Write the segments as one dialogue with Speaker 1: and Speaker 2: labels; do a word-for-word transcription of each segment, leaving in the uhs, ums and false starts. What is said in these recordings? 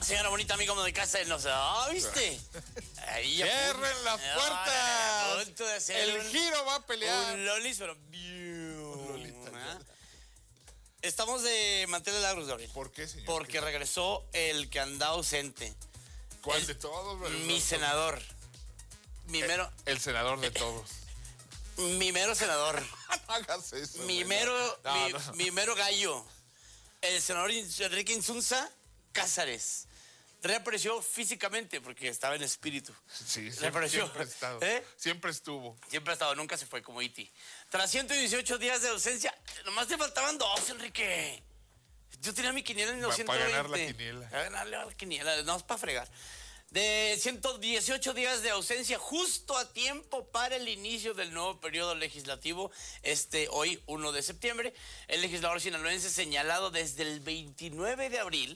Speaker 1: señora bonita, amigo de casa, él no se va, ¿viste? Ahí ya
Speaker 2: ¡Cierren las
Speaker 1: no,
Speaker 2: puertas!
Speaker 1: a punto de hacer
Speaker 2: El
Speaker 1: un,
Speaker 2: giro va a pelear.
Speaker 1: Un lolis, pero... Un lolita, estamos de manteles largos, Gabriel.
Speaker 2: ¿Por qué, señor?
Speaker 1: Porque
Speaker 2: ¿Qué?
Speaker 1: regresó el que andaba ausente.
Speaker 2: ¿Cuál
Speaker 1: el,
Speaker 2: de todos?
Speaker 1: Mi senador. Mi mero...
Speaker 2: El, el senador de todos.
Speaker 1: Mi mero senador.
Speaker 2: No hagas eso.
Speaker 1: Mi
Speaker 2: güey.
Speaker 1: mero,
Speaker 2: no,
Speaker 1: mi,
Speaker 2: no.
Speaker 1: mi mero gallo. El senador Enrique Insunza Cázares. Reapareció físicamente porque estaba en espíritu.
Speaker 2: Sí, siempre,
Speaker 1: Reapareció.
Speaker 2: siempre, ha estado,
Speaker 1: ¿Eh?
Speaker 2: siempre estuvo.
Speaker 1: Siempre ha estado, nunca se fue como Iti. Tras ciento dieciocho días de ausencia, nomás te faltaban dos, Enrique. Yo tenía mi quiniela en los ciento veinte.
Speaker 2: Para ganar la quiniela.
Speaker 1: Para ganarle a la quiniela, no es para fregar. De ciento dieciocho días de ausencia, justo a tiempo para el inicio del nuevo periodo legislativo, este hoy, primero de septiembre, el legislador sinaloense señalado desde el veintinueve de abril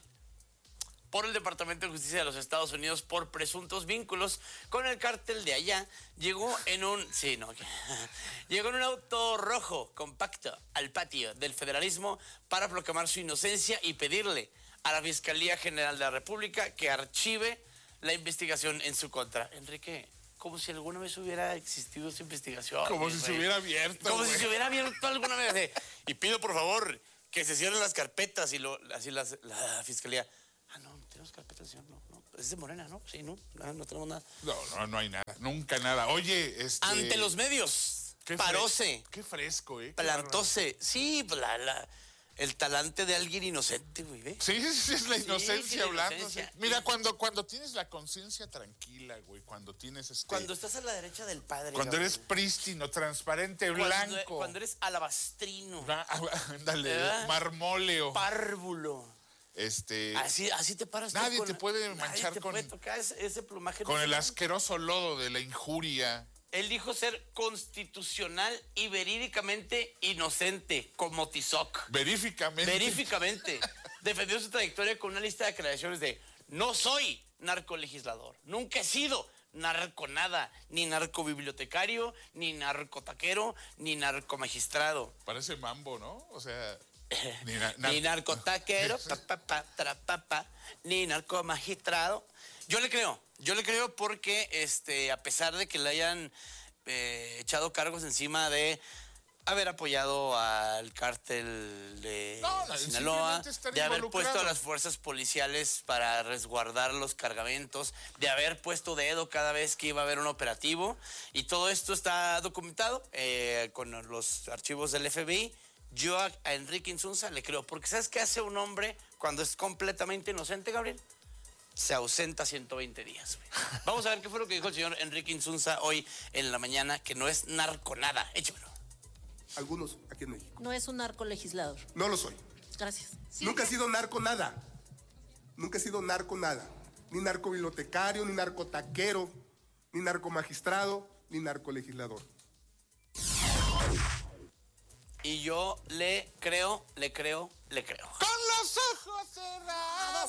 Speaker 1: por el Departamento de Justicia de los Estados Unidos por presuntos vínculos con el cártel de allá, llegó en un... Sí, no. Llegó en un auto rojo compacto al patio del federalismo para proclamar su inocencia y pedirle a la Fiscalía General de la República que archive la investigación en su contra. Enrique, como si alguna vez hubiera existido esa investigación.
Speaker 2: Como si se hubiera abierto.
Speaker 1: Como
Speaker 2: güey.
Speaker 1: si se hubiera abierto alguna vez. De, y pido, por favor, que se cierren las carpetas y lo, así las, la Fiscalía... Ah, no, no tenemos carpetas, señor, no, no. Es de Morena, ¿no? Sí, no, no, no tenemos nada.
Speaker 2: No, no, no hay nada, nunca nada. Oye, este...
Speaker 1: Ante los medios,
Speaker 2: qué
Speaker 1: paróse,
Speaker 2: fre qué fresco, ¿eh? Qué
Speaker 1: plantóse. Sí, pues la, la, el talante de alguien inocente, güey, ¿ve?
Speaker 2: Sí, sí, sí, es la inocencia
Speaker 1: sí, la
Speaker 2: hablando.
Speaker 1: inocencia.
Speaker 2: Sí. Mira, cuando, cuando tienes la conciencia tranquila, güey, cuando tienes este...
Speaker 1: Cuando estás a la derecha del padre.
Speaker 2: Cuando
Speaker 1: Gabriel.
Speaker 2: eres prístino, transparente,
Speaker 1: Cuando-
Speaker 2: blanco.
Speaker 1: Cuando eres alabastrino,
Speaker 2: Ah, ándale,
Speaker 1: ¿verdad?
Speaker 2: marmóleo.
Speaker 1: párvulo.
Speaker 2: Este...
Speaker 1: Así, así te paras tú
Speaker 2: Nadie
Speaker 1: con-
Speaker 2: te puede
Speaker 1: nadie
Speaker 2: manchar
Speaker 1: te
Speaker 2: con-
Speaker 1: puede tocar ese, ese plumaje.
Speaker 2: Con el
Speaker 1: nacional.
Speaker 2: asqueroso lodo de la injuria.
Speaker 1: Él dijo ser constitucional y verídicamente inocente, como Tizoc.
Speaker 2: Veríficamente.
Speaker 1: Veríficamente. Defendió su trayectoria con una lista de aclaraciones de no soy narcolegislador, nunca he sido narco nada, ni narcobibliotecario, ni narcotaquero, ni narcomagistrado.
Speaker 2: Parece mambo, ¿no? O sea... Ni, na
Speaker 1: Ni narcotaquero, pa, pa, pa, tra, pa, pa, ni narcomagistrado. Yo le creo, yo le creo porque este, a pesar de que le hayan eh, echado cargos encima de haber apoyado al cártel de
Speaker 2: No, no,
Speaker 1: Sinaloa,
Speaker 2: simplemente estar
Speaker 1: de haber
Speaker 2: involucrado.
Speaker 1: puesto a las fuerzas policiales para resguardar los cargamentos, de haber puesto dedo cada vez que iba a haber un operativo, y todo esto está documentado eh, con los archivos del F B I. Yo a, a Enrique Insunza le creo, porque ¿sabes qué hace un hombre cuando es completamente inocente, Gabriel? Se ausenta ciento veinte días. Güey. Vamos a ver qué fue lo que dijo el señor Enrique Insunza hoy en la mañana, que no es narco nada. Échamelo.
Speaker 3: Algunos aquí en México.
Speaker 4: No es un narcolegislador.
Speaker 3: No lo soy.
Speaker 4: Gracias. Sí,
Speaker 3: Nunca he sido narco nada. Nunca he sido narco nada. Ni narcobibliotecario, ni narcotaquero, ni narcomagistrado, ni narcolegislador.
Speaker 1: Y yo le creo, le creo, le creo.
Speaker 2: Con los ojos cerrados.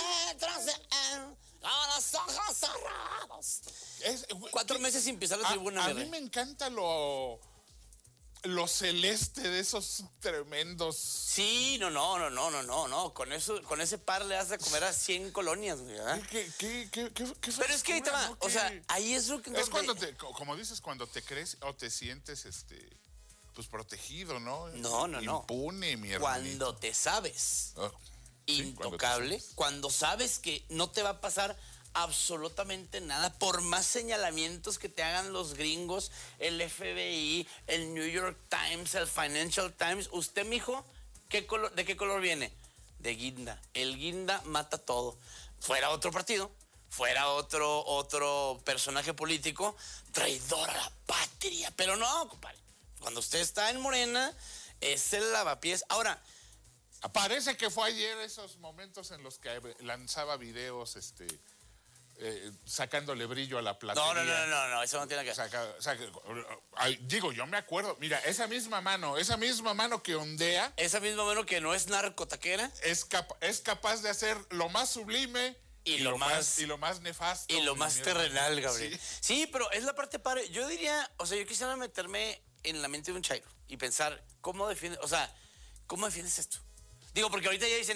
Speaker 1: Con los ojos cerrados.
Speaker 2: Es,
Speaker 1: Cuatro
Speaker 2: ¿qué?
Speaker 1: meses sin pisar la
Speaker 2: A,
Speaker 1: tribuna.
Speaker 2: a
Speaker 1: mi
Speaker 2: mí
Speaker 1: rey.
Speaker 2: me encanta lo, lo celeste de esos tremendos.
Speaker 1: Sí, no, no, no, no, no, no, no. Con eso, con ese par le has de comer a cien colonias, güey, ¿verdad?
Speaker 2: ¿Qué, qué, qué, qué, qué
Speaker 1: Pero es que ahí te va,
Speaker 2: ¿no?
Speaker 1: o
Speaker 2: ¿Qué?
Speaker 1: sea, ahí es lo que...
Speaker 2: Es
Speaker 1: donde-
Speaker 2: cuando te, co- como dices, cuando te crees o te sientes, este, pues protegido, ¿no?
Speaker 1: No, no, no.
Speaker 2: Impune, mi hermano.
Speaker 1: Cuando te sabes
Speaker 2: Oh, sí, cuando te
Speaker 1: intocable,
Speaker 2: sabes.
Speaker 1: cuando sabes que no te va a pasar absolutamente nada, por más señalamientos que te hagan los gringos, el F B I, el New York Times, el Financial Times. Usted, mijo, ¿qué color, ¿de qué color viene? De guinda. El guinda mata todo. Fuera otro partido, fuera otro, otro personaje político, traidor a la patria. Pero no, compadre. Cuando usted está en Morena, es el lavapiés. Ahora,
Speaker 2: Parece que fue ayer esos momentos en los que lanzaba videos, este, eh, sacándole brillo a la platería.
Speaker 1: no, no, no, no, no, eso no tiene que ver.
Speaker 2: Saca- saca- ay, digo, yo me acuerdo, mira, esa misma mano, esa misma mano que ondea,
Speaker 1: Esa misma mano que no es narcotaquera
Speaker 2: es, capa- es capaz de hacer lo más sublime
Speaker 1: Y lo más-
Speaker 2: y lo más nefasto.
Speaker 1: y lo
Speaker 2: mi
Speaker 1: más
Speaker 2: hermano.
Speaker 1: terrenal, Gabriel.
Speaker 2: Sí.
Speaker 1: Sí. pero es la parte padre. Yo diría, o sea, yo quisiera meterme en la mente de un chairo y pensar, ¿cómo defiende, o sea, cómo defiendes esto? Digo, porque ahorita ya dicen de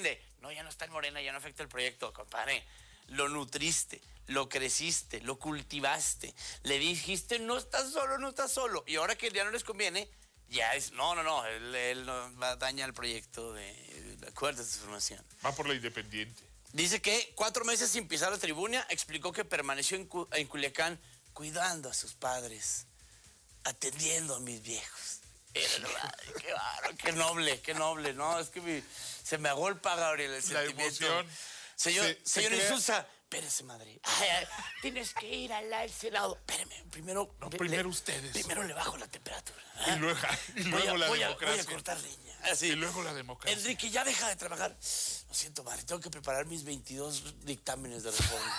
Speaker 1: No, ya no está en Morena, ya no afecta el proyecto, compadre. Lo nutriste, lo creciste, lo cultivaste. Le dijiste, no estás solo, no estás solo. Y ahora que ya no les conviene, ya es, no, no, no, él, él no va a dañar el proyecto de, de acuerdo de transformación.
Speaker 2: Va por la independiente.
Speaker 1: Dice que cuatro meses sin pisar la tribuna, explicó que permaneció en, Cu en Culiacán cuidando a sus padres, atendiendo a mis viejos. Era, no, ay, qué bárbaro, qué noble, qué noble, ¿no? Es que mi, se me agolpa, Gabriel, el
Speaker 2: La
Speaker 1: sentimiento.
Speaker 2: emoción.
Speaker 1: Señor,
Speaker 2: Se- se
Speaker 1: señor
Speaker 2: crea-
Speaker 1: Insulza, espérese, madre. Ay, ay, tienes que ir al, al Senado. Espéreme, primero...
Speaker 2: No,
Speaker 1: le-
Speaker 2: primero
Speaker 1: le-
Speaker 2: ustedes.
Speaker 1: Primero le bajo la temperatura.
Speaker 2: Y
Speaker 1: ¿ah?
Speaker 2: luego, y
Speaker 1: Voy
Speaker 2: luego
Speaker 1: a-
Speaker 2: la
Speaker 1: voy a-
Speaker 2: democracia.
Speaker 1: Voy a cortar leña. Así.
Speaker 2: Y luego la democracia.
Speaker 1: Enrique, ya deja de trabajar. Lo siento, madre, tengo que preparar mis veintidós dictámenes de reforma.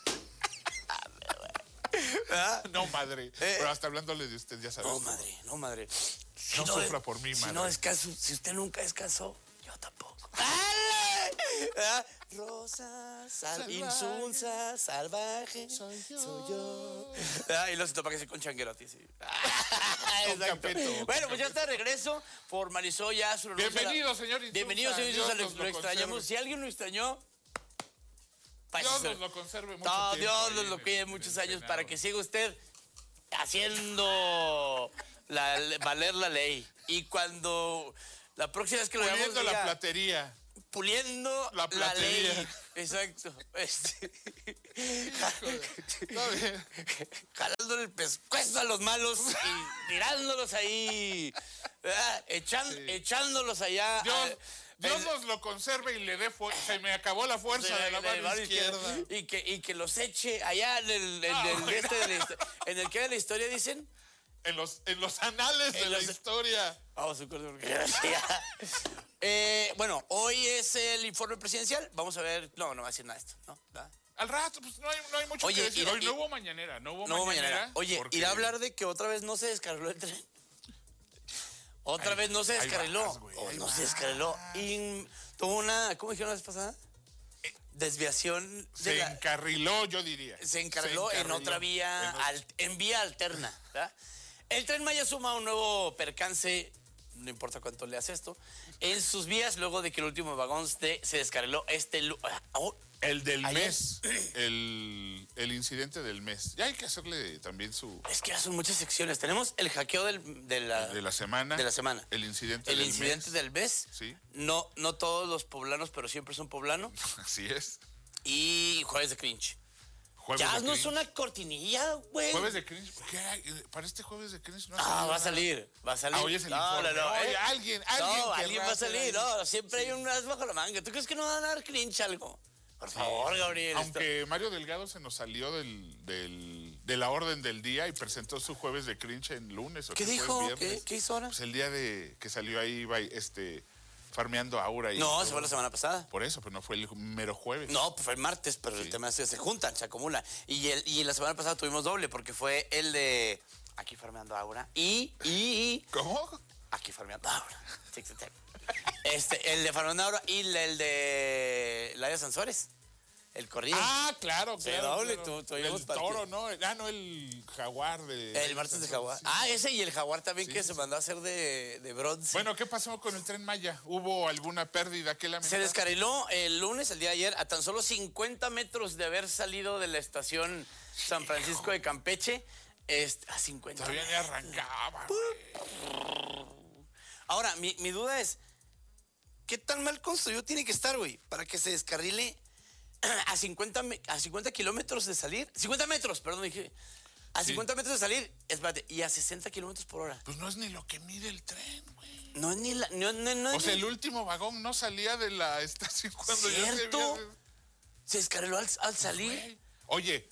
Speaker 1: ¿Ah?
Speaker 2: No, madre.
Speaker 1: Eh.
Speaker 2: Pero hasta hablándole de usted, ya sabes.
Speaker 1: No, madre, no, madre. Si
Speaker 2: No sufra por mí,
Speaker 1: si
Speaker 2: madre.
Speaker 1: no descanso, si usted nunca descansó, yo tampoco. ¡Ale! ¿Ah? Rosa, sal,
Speaker 2: Salvaje.
Speaker 1: insunza, salvaje,
Speaker 2: Soy yo.
Speaker 1: soy yo. Ah, y luego se topa que se con changuerotti, sí. Ah,
Speaker 2: Con
Speaker 1: exacto.
Speaker 2: Capeto, con
Speaker 1: Bueno, pues ya está de regreso. Formalizó ya su renuncia.
Speaker 2: Bienvenido, señor Insulza.
Speaker 1: Bienvenido, señor
Speaker 2: Dios
Speaker 1: Insulza. Lo,
Speaker 2: nos lo
Speaker 1: lo extrañamos.
Speaker 2: conserve.
Speaker 1: Si alguien lo extrañó,
Speaker 2: Dios
Speaker 1: pásese.
Speaker 2: nos lo conserve mucho
Speaker 1: No,
Speaker 2: tiempo
Speaker 1: Dios
Speaker 2: ahí
Speaker 1: nos lo
Speaker 2: en
Speaker 1: cuide
Speaker 2: el-
Speaker 1: muchos
Speaker 2: en el
Speaker 1: años
Speaker 2: Senado.
Speaker 1: para que siga usted haciendo la, valer la ley. Y cuando la próxima vez que lo veamos,
Speaker 2: Puliendo la
Speaker 1: diga,
Speaker 2: platería.
Speaker 1: puliendo
Speaker 2: La
Speaker 1: la,
Speaker 2: platería.
Speaker 1: ley. Exacto. Este,
Speaker 2: Está bien.
Speaker 1: jalándole el pescuezo a los malos y tirándolos ahí. ¿verdad? Echan-
Speaker 2: Sí.
Speaker 1: Echándolos allá.
Speaker 2: Dios,
Speaker 1: a-
Speaker 2: Dios
Speaker 1: en-
Speaker 2: nos lo conserve y le dé fuerza. Se me acabó la fuerza
Speaker 1: de
Speaker 2: de la
Speaker 1: de
Speaker 2: mano izquierda.
Speaker 1: Y que, y que los eche allá en el, en
Speaker 2: Ah,
Speaker 1: el-
Speaker 2: bueno.
Speaker 1: este de la histo- en el que de la historia dicen.
Speaker 2: En los, en los anales de
Speaker 1: En
Speaker 2: la
Speaker 1: los-
Speaker 2: historia.
Speaker 1: Vamos a cortar porque ya. eh, bueno, hoy es el informe presidencial. Vamos a ver. No, no va a decir nada de esto, ¿no? ¿verdad?
Speaker 2: Al rato, pues no hay, no hay mucho
Speaker 1: Oye,
Speaker 2: que decir.
Speaker 1: y-
Speaker 2: Hoy
Speaker 1: y-
Speaker 2: no hubo mañanera, no hubo
Speaker 1: No,
Speaker 2: mañanera.
Speaker 1: mañana. Oye,
Speaker 2: porque-
Speaker 1: irá a hablar de que otra vez no se descarriló el tren. Otra
Speaker 2: Ahí-
Speaker 1: vez no se
Speaker 2: ahí
Speaker 1: descarriló.
Speaker 2: vas, güey,
Speaker 1: Oh,
Speaker 2: ahí
Speaker 1: no
Speaker 2: vas.
Speaker 1: se descarriló. Y tuvo una, ¿cómo dijeron la vez pasada? Desviación de
Speaker 2: Se
Speaker 1: la-
Speaker 2: encarriló, yo diría.
Speaker 1: se encarriló en
Speaker 2: encarriló.
Speaker 1: otra vía,
Speaker 2: En otra-
Speaker 1: al- en vía alterna. ¿verdad? El Tren Maya suma un nuevo percance, no importa cuánto le hace esto, en sus vías luego de que el último vagón de- se descarriló este... lu- ah, oh,
Speaker 2: El del
Speaker 1: Ayer.
Speaker 2: mes. El, el incidente del mes. Ya hay que hacerle también su.
Speaker 1: es que ya son muchas secciones. Tenemos el hackeo del- de, la,
Speaker 2: De la semana.
Speaker 1: de la semana.
Speaker 2: El incidente
Speaker 1: el
Speaker 2: del
Speaker 1: incidente
Speaker 2: mes.
Speaker 1: del mes.
Speaker 2: Sí.
Speaker 1: No, no todos los poblanos, pero siempre son poblanos.
Speaker 2: Así es.
Speaker 1: Y Jueves de Cringe.
Speaker 2: Jueves
Speaker 1: Ya
Speaker 2: de
Speaker 1: no es
Speaker 2: cringe.
Speaker 1: una cortinilla, güey.
Speaker 2: Jueves de cringe. ¿Qué hay? Para este jueves de cringe no ha
Speaker 1: Ah,
Speaker 2: salido
Speaker 1: va a
Speaker 2: nada.
Speaker 1: salir, va a salir.
Speaker 2: Ah, hoy es el
Speaker 1: no,
Speaker 2: informe.
Speaker 1: no, no,
Speaker 2: Oye,
Speaker 1: eh.
Speaker 2: alguien, alguien
Speaker 1: No,
Speaker 2: querrá
Speaker 1: alguien va a
Speaker 2: hacer
Speaker 1: salir,
Speaker 2: ahí.
Speaker 1: no, siempre hay un as bajo la manga. ¿Tú crees que no van a dar cringe algo? Por favor, Gabriel.
Speaker 2: Aunque Mario Delgado se nos salió del, del, de la orden del día y presentó su jueves de cringe en lunes. ¿O
Speaker 1: ¿Qué
Speaker 2: fue el
Speaker 1: dijo?
Speaker 2: viernes?
Speaker 1: ¿Qué, ¿Qué hizo ahora?
Speaker 2: Pues el día de que salió ahí, bai- este, farmeando Aura. Y
Speaker 1: No,
Speaker 2: todo.
Speaker 1: se fue la semana pasada.
Speaker 2: Por eso, pero no fue el mero jueves.
Speaker 1: No, pues fue el martes, pero el tema es que se juntan, se acumulan. Y, el, y la semana pasada tuvimos doble, porque fue el de aquí farmeando Aura y, y, y
Speaker 2: ¿Cómo?
Speaker 1: aquí farmeando Aura. Tic, tic, tic. Este, el de farmeando Aura y el de Laia Sansores. El corrido.
Speaker 2: Ah, claro,
Speaker 1: Sí,
Speaker 2: claro.
Speaker 1: doble,
Speaker 2: claro.
Speaker 1: tu- tuvimos
Speaker 2: El
Speaker 1: partido.
Speaker 2: toro, ¿no? Ah, no, el jaguar de...
Speaker 1: El martes de jaguar.
Speaker 2: Sí.
Speaker 1: Ah, ese y el jaguar también
Speaker 2: Sí,
Speaker 1: que
Speaker 2: sí,
Speaker 1: se
Speaker 2: sí.
Speaker 1: mandó a hacer de, de bronce.
Speaker 2: Bueno, ¿qué pasó con el Tren Maya? ¿Hubo alguna pérdida? ¿Qué
Speaker 1: Se
Speaker 2: lamentar?
Speaker 1: descarriló el lunes, el día de ayer, a tan solo cincuenta metros de haber salido de la estación San Francisco de Campeche. Este, a cincuenta.
Speaker 2: Todavía ni arrancaba. güey.
Speaker 1: Ahora, mi, mi duda es, ¿qué tan mal construido tiene que estar, güey, para que se descarrile a cincuenta, me- a cincuenta kilómetros de salir? cincuenta metros, perdón, dije. A
Speaker 2: Sí.
Speaker 1: cincuenta metros de salir, espérate, y a sesenta kilómetros por hora.
Speaker 2: Pues no es ni lo que mide el tren, güey.
Speaker 1: No es ni la... No, no, no
Speaker 2: O
Speaker 1: es
Speaker 2: sea,
Speaker 1: ni-
Speaker 2: el último vagón no salía de la estación cuando yo
Speaker 1: ¿Cierto?
Speaker 2: debía-
Speaker 1: Se descarriló al, al salir.
Speaker 2: Güey. Oye,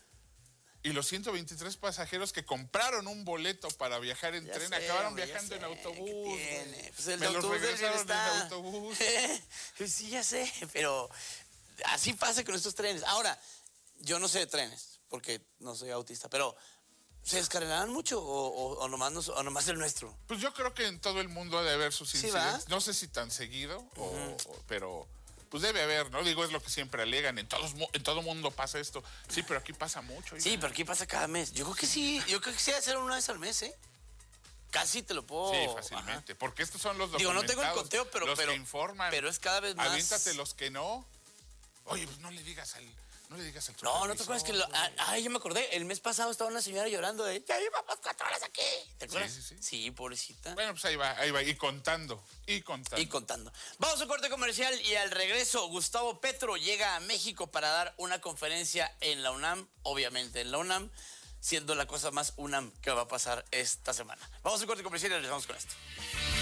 Speaker 2: y los ciento veintitrés pajeros que compraron un boleto para viajar en
Speaker 1: Ya
Speaker 2: tren
Speaker 1: sé,
Speaker 2: acabaron
Speaker 1: güey, ya
Speaker 2: viajando en
Speaker 1: sé,
Speaker 2: autobús.
Speaker 1: ¿qué
Speaker 2: güey.
Speaker 1: tiene? Pues el
Speaker 2: Me los
Speaker 1: autobús del
Speaker 2: regresaron en
Speaker 1: bienestar.
Speaker 2: autobús.
Speaker 1: Pues sí, ya sé, pero así pasa con estos trenes. Ahora, yo no sé de trenes, porque no soy autista, pero ¿se descarrilarán mucho o, o- o nomás, nos- o nomás el nuestro?
Speaker 2: Pues yo creo que en todo el mundo ha de haber sus
Speaker 1: Sí,
Speaker 2: incidentes.
Speaker 1: ¿va?
Speaker 2: No sé si tan seguido, o- o- pero pues debe haber, ¿no? Digo, es lo que siempre alegan. En, todos, mu- en todo mundo pasa esto. Sí, pero aquí pasa mucho.
Speaker 1: Sí,
Speaker 2: oiga.
Speaker 1: pero aquí pasa cada mes. Yo creo que sí, yo creo que sí debe ser una vez al mes, ¿eh? casi te lo puedo...
Speaker 2: Sí, fácilmente. Ajá. Porque estos son los
Speaker 1: Digo,
Speaker 2: documentados.
Speaker 1: no tengo el conteo, pero...
Speaker 2: Los
Speaker 1: pero,
Speaker 2: que informan.
Speaker 1: Pero es cada vez más...
Speaker 2: Aviéntate los que no. Oye, pues no le digas al... No le digas al
Speaker 1: No, no te acuerdas que... Lo, ah, ay, yo me acordé. El mes pasado estaba una señora llorando de... Ya llevamos cuatro horas aquí. ¿Te acuerdas?
Speaker 2: Sí, sí, sí.
Speaker 1: Sí, pobrecita.
Speaker 2: Bueno, pues ahí va, ahí va. Y contando, y contando.
Speaker 1: Y contando. Vamos a un corte comercial y al regreso Gustavo Petro llega a México para dar una conferencia en la UNAM. Obviamente en la UNAM, siendo la cosa más UNAM que va a pasar esta semana. Vamos a un corte comercial y regresamos con esto.